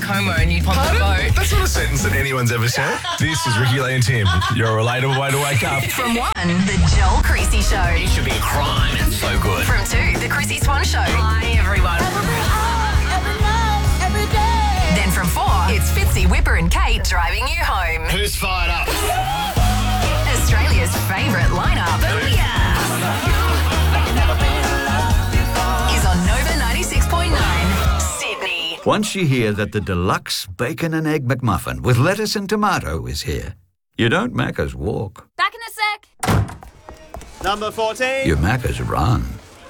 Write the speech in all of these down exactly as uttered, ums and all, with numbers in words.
Como and you'd pop the boat. That's not a sentence that anyone's ever said. This is Ricky Lee and Tim. You're a relatable way to wake up. From one, the Joel Creasy Show. It should be a crime. It's so good. From two, the Chrissy Swan Show. Hi, everyone. Then from four, it's Fitzy, Whipper and Kate driving you home. Who's fired up? Australia's favourite lineup. Booyah! Is on Nova ninety-six point nine, Sydney. Once you hear that the deluxe bacon and egg McMuffin with lettuce and tomato is here, you don't Macca's walk. Back in a sec. Number fourteen. You Macca's run.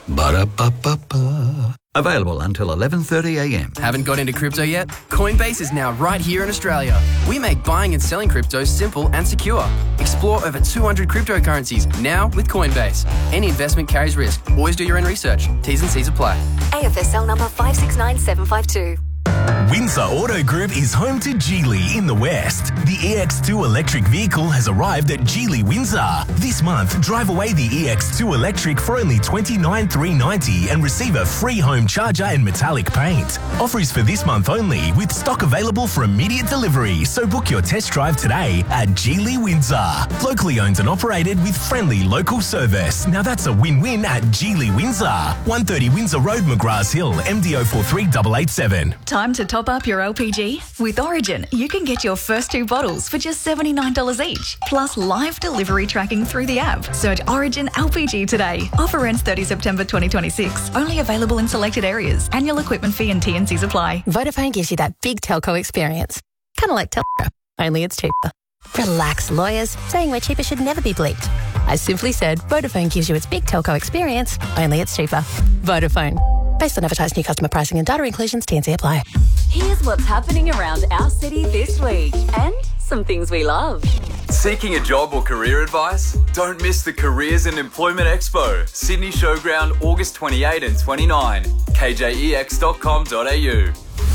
Ba-da-ba-ba-ba. Available until eleven thirty a m. Haven't got into crypto yet? Coinbase is now right here in Australia. We make buying and selling crypto simple and secure. Explore over two hundred cryptocurrencies now with Coinbase. Any investment carries risk. Always do your own research. T's and C's apply. A F S L number five six nine seven five two. Windsor Auto Group is home to Geely in the West. The E X two electric vehicle has arrived at Geely Windsor. This month, drive away the E X two electric for only twenty-nine thousand three hundred ninety dollars and receive a free home charger and metallic paint. Offer is for this month only, with stock available for immediate delivery, so book your test drive today at Geely Windsor. Locally owned and operated with friendly local service. Now that's a win-win at Geely Windsor. one thirty Windsor Road, McGraths Hill, M D O four three eight eight seven. Time to top up your L P G? With Origin, you can get your first two bottles for just seventy-nine dollars each, plus live delivery tracking through the app. Search Origin L P G today. Offer ends thirtieth of September twenty twenty-six. Only available in selected areas. Annual equipment fee and T and Cs apply. Vodafone gives you that big telco experience. Kind of like Telstra, only it's cheaper. Relax, lawyers. Saying we're cheaper should never be bleeped. I simply said Vodafone gives you its big telco experience, only it's cheaper. Vodafone. Based on advertised new customer pricing and data inclusions, T and C apply. Here's what's happening around our city this week and some things we love. Seeking a job or career advice? Don't miss the Careers and Employment Expo, Sydney Showground, August twenty-eighth and twenty-ninth. K J E X dot com dot a u.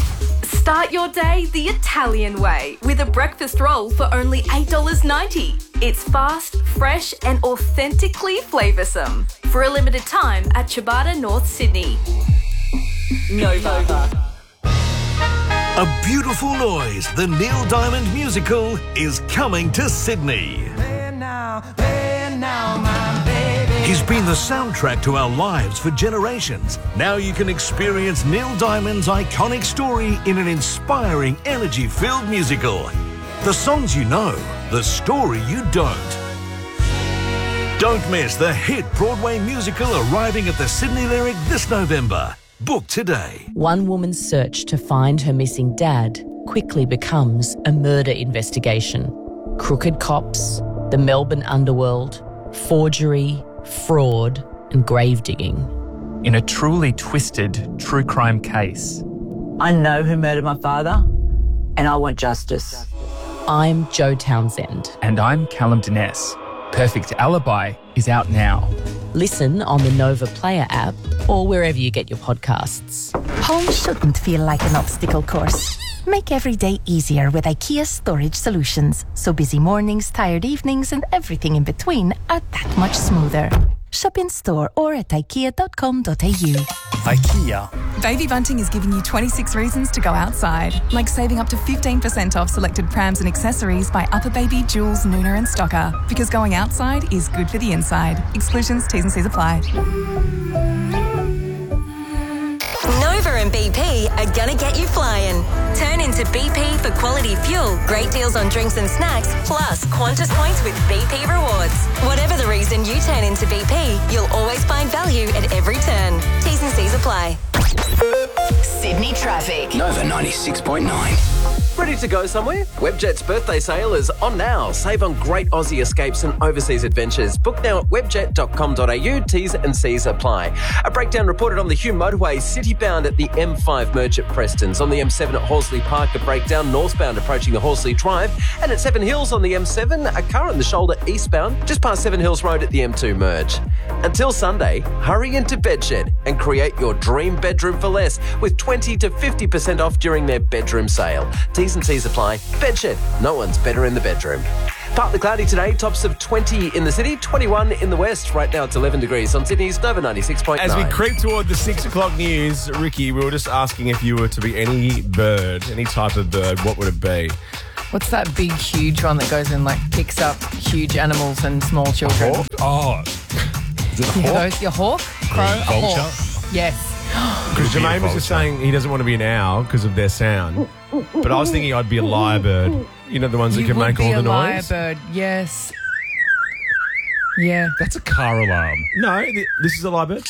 Start your day the Italian way with a breakfast roll for only eight dollars ninety. It's fast, fresh and authentically flavoursome. For a limited time at Ciabatta, North Sydney. Nova. A Beautiful Noise, the Neil Diamond musical, is coming to Sydney. He's been the soundtrack to our lives for generations. Now you can experience Neil Diamond's iconic story in an inspiring, energy-filled musical. The songs you know, the story you don't. Don't miss the hit Broadway musical arriving at the Sydney Lyric this November. Book today. One woman's search to find her missing dad quickly becomes a murder investigation. Crooked cops, the Melbourne underworld, forgery, fraud and grave digging. In a truly twisted true crime case. I know who murdered my father and I want justice. I'm Jo Townsend. And I'm Callum Dines. Perfect Alibi is out now. Listen on the Nova Player app or wherever you get your podcasts. Home shouldn't feel like an obstacle course. Make every day easier with IKEA storage solutions, so busy mornings, tired evenings and everything in between are that much smoother. Shop in store or at ikea dot com dot a u. IKEA. Baby Bunting is giving you twenty-six reasons to go outside, like saving up to fifteen percent off selected prams and accessories by Upper Baby, Jules, Nooner and Stocker. Because going outside is good for the inside. Exclusions, T's and C's apply. Nova and B P are gonna get you flying. Turn into B P for quality fuel, great deals on drinks and snacks, plus Qantas points with B P Rewards. Whatever the reason you turn into B P, you'll always find value at every turn. T's and C's apply. Sydney traffic. Nova ninety-six point nine. Ready to go somewhere? Webjet's birthday sale is on now. Save on great Aussie escapes and overseas adventures. Book now at webjet dot com dot a u. T's and C's apply. A breakdown reported on the Hume Motorway, citybound at the M five merge at Prestons. On the M seven at Horsley Park, a breakdown northbound approaching the Horsley Drive. And at Seven Hills on the M seven, a car on the shoulder eastbound, just past Seven Hills Road at the M two merge. Until Sunday, hurry into Bedshed and create your dream bedroom for less with twenty to fifty percent off during their bedroom sale. T's and C's apply. Bedshed. No one's better in the bedroom. Partly cloudy today, tops of twenty in the city, twenty-one in the west. Right now it's eleven degrees on Sydney's Nova ninety-six point nine. As we creep toward the six o'clock news, Ricky, we were just asking if you were to be any bird, any type of bird, what would it be? What's that big, huge one that goes and like picks up huge animals and small children? Hawk? Oh, is it a Yeah, hawk? those, your hawk, crow, a Vulture? hawk. Yes. Because Jermaine was just saying he doesn't want to be an owl because of their sound. But I was thinking I'd be a lyrebird. You know, the ones that You can would make be all a the noise? lyrebird, yes. Yeah. That's a car alarm. No, th- this is a lyrebird.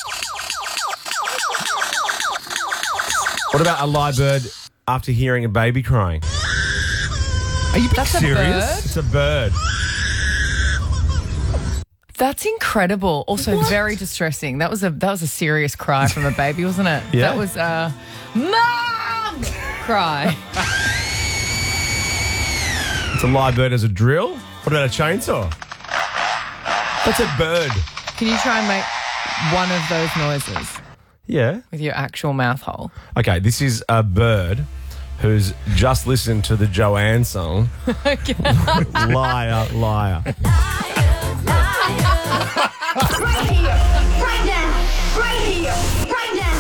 What about a lyrebird after hearing a baby crying? Are you That's a serious? bird? It's a bird. That's incredible. Also very distressing. That was a that was a serious cry from a baby, wasn't it? Yeah. That was a mom cry. It's a lyrebird as a drill? What about a chainsaw? That's a bird. Can you try and make one of those noises Yeah. with your actual mouth hole? Okay, this is a bird who's just listened to the Joanne song. Liar, liar. Right here, right now, right here, right now.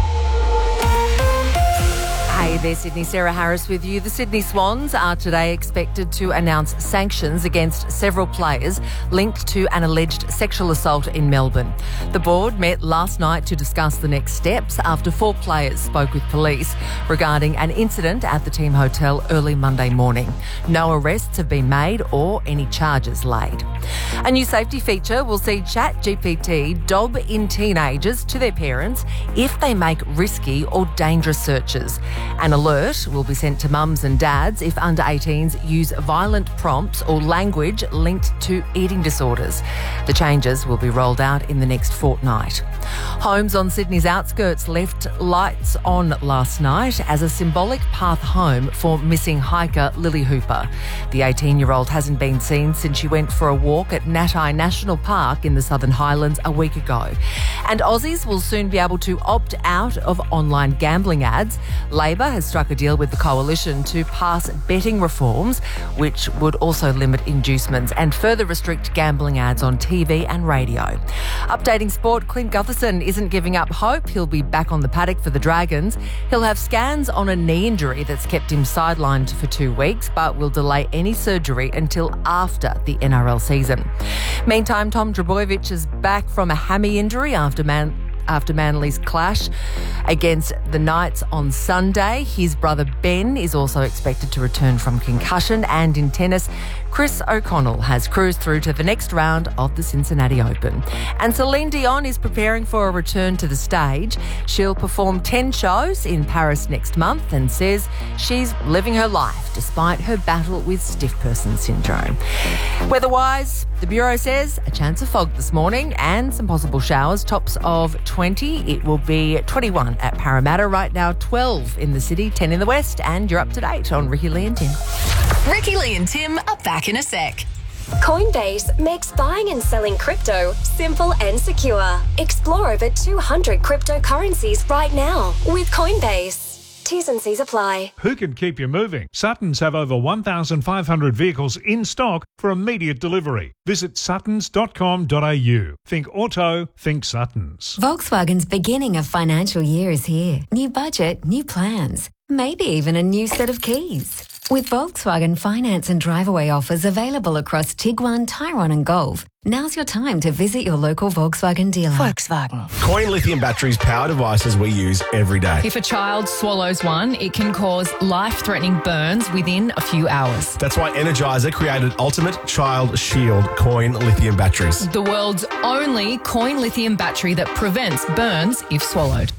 Hey there, Sydney. Sarah Harris with you. The Sydney Swans are today expected to announce sanctions against several players linked to an alleged sexual assault in Melbourne. The board met last night to discuss the next steps after four players spoke with police regarding an incident at the team hotel early Monday morning. No arrests have been made or any charges laid. A new safety feature will see ChatGPT dob in teenagers to their parents if they make risky or dangerous searches. An alert will be sent to mums and dads if under eighteens use violent prompts or language linked to eating disorders. The changes will be rolled out in the next fortnight. Homes on Sydney's outskirts left lights on last night as a symbolic path home for missing hiker Lily Hooper. The eighteen-year-old hasn't been seen since she went for a walk at Natai National Park in the Southern Highlands a week ago. And Aussies will soon be able to opt out of online gambling ads. Labor has struck a deal with the coalition to pass betting reforms, which would also limit inducements and further restrict gambling ads on T V and radio. Updating sport, Clint Gutherson isn't giving up hope. He'll be back on the paddock for the Dragons. He'll have scans on a knee injury that's kept him sidelined for two weeks, but will delay any surgery until after the N R L season. Meantime, Tom Trbojevic is back from a hammy injury after man. After Manly's clash against the Knights on Sunday. His brother Ben is also expected to return from concussion. And in tennis, Chris O'Connell has cruised through to the next round of the Cincinnati Open. And Celine Dion is preparing for a return to the stage. She'll perform ten shows in Paris next month and says she's living her life despite her battle with stiff person syndrome. Weather-wise, the Bureau says a chance of fog this morning and some possible showers, tops of twenty. It will be twenty-one at Parramatta right now, twelve in the city, ten in the west, and you're up to date on Ricky Lee and Tim. Ricky Lee and Tim are back in a sec. Coinbase makes buying and selling crypto simple and secure. Explore over two hundred cryptocurrencies right now with Coinbase. T's and C's apply. Who can keep you moving? Suttons have over one thousand five hundred vehicles in stock for immediate delivery. Visit suttons dot com dot a u. Think auto, think Suttons. Volkswagen's beginning of financial year is here. New budget, new plans. Maybe even a new set of keys. With Volkswagen finance and drive-away offers available across Tiguan, Tyrone and Golf, now's your time to visit your local Volkswagen dealer. Volkswagen. Coin lithium batteries power devices we use every day. If a child swallows one, it can cause life-threatening burns within a few hours. That's why Energizer created Ultimate Child Shield Coin lithium batteries. The world's only coin lithium battery that prevents burns if swallowed.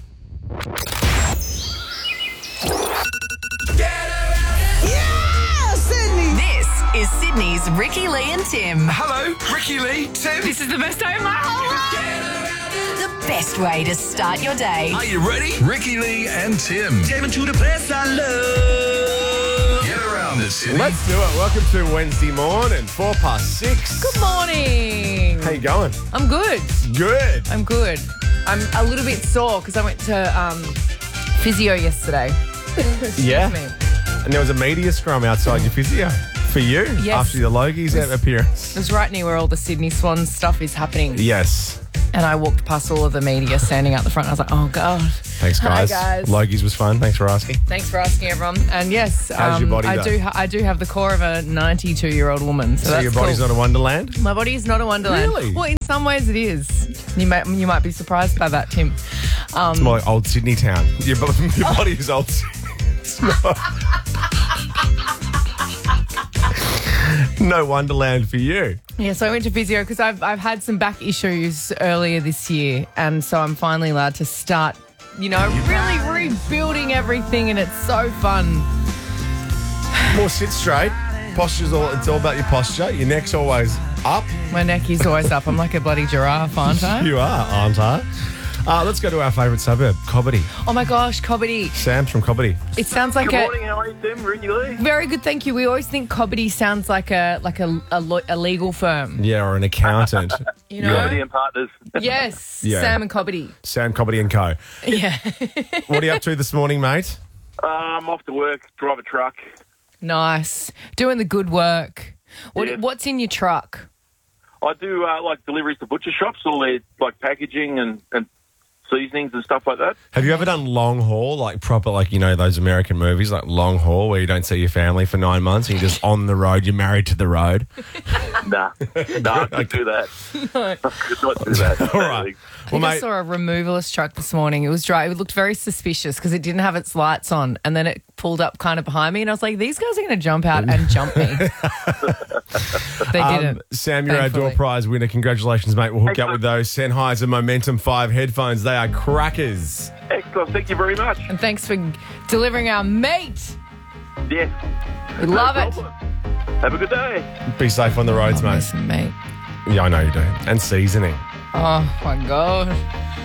This is Sydney's Ricky Lee and Tim. Hello, Ricky Lee, Tim. This is the best day of my whole life. The best way to start your day. Are you ready? Ricky Lee and Tim. Came into the place I love. Get around this city. Let's do it. Welcome to Wednesday morning, four past six. Good morning. How you going? I'm good. Good. I'm good. I'm a little bit sore because I went to um, physio yesterday. Yeah. Excuse me. And there was a media scrum outside your physio. For you? Yes. After the Logies appearance? It was right near where all the Sydney Swans stuff is happening. Yes. And I walked past all of the media standing out the front. I was like, oh, God. Thanks, guys. Hi, guys. Logies was fun. Thanks for asking. Thanks for asking, everyone. And yes, How's your body, I though? do. Ha- I do have the core of a ninety-two-year-old woman. So, So that's your body's cool. not a wonderland? My body is not a wonderland. Really? Well, in some ways it is. You might you might be surprised by that, Tim. Um, It's more like old Sydney town. Your, bo- your body is old Sydney. It's not- No wonderland for you. Yeah, so I went to physio because I've I've had some back issues earlier this year, and so I'm finally allowed to start, you know, really rebuilding everything, and it's so fun. More sit straight. Posture's all, it's all about your posture. Your neck's always up. My neck is always up. I'm like a bloody giraffe, aren't I? You are, aren't I? Uh, let's go to our favourite suburb, Cobbitty. Oh my gosh, Cobbitty. Sam's from Cobbitty. It sounds like Good a morning, how are you, Tim? Ricky Lee. very good. Thank you. We always think Cobbitty sounds like a like a a, lo- a legal firm. Yeah, or an accountant. You know? Comedy and partners. Yes, Yeah. Sam and Cobbitty. Sam Cobbitty and Co. Yeah. What are you up to this morning, mate? Uh, I'm off to work, drive a truck. Nice. Doing the good work. What, Yeah. What's in your truck? I do uh, like deliveries to butcher shops, all their like packaging and, and seasonings and stuff like that. Have you ever done long haul, like proper, like, you know, those American movies, like long haul, where you don't see your family for nine months and you're just on the road, you're married to the road? Nah, nah, I could do that. I could not do that. All right. I think I saw a removalist truck this morning. It was dry. It looked very suspicious because it didn't have its lights on, and then it pulled up kind of behind me, and I was like, "These guys are going to jump out and jump me." They didn't. Um, Sam, you're our thankfully. door prize winner. Congratulations, mate. We'll hook you up with those Sennheiser Momentum five headphones. They are crackers. Excellent. Thank you very much. And thanks for delivering our mate. Yes. We love it. Have a good day. Be safe on the roads, mate. Listen, mate. Yeah, I know you do. And seasoning. Oh my god.